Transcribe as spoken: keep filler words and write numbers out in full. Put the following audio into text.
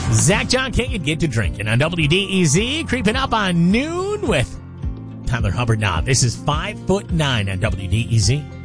Zach John King, Get to Drinking on W D E Z, creeping up on noon with Tyler Hubbard. Now, this is five foot nine on W D E Z.